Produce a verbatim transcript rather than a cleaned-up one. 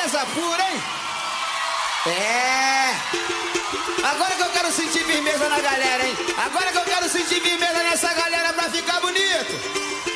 firmeza pura, hein? É. Agora que eu quero sentir firmeza na galera, hein? Agora que eu quero sentir firmeza nessa galera pra ficar bonito.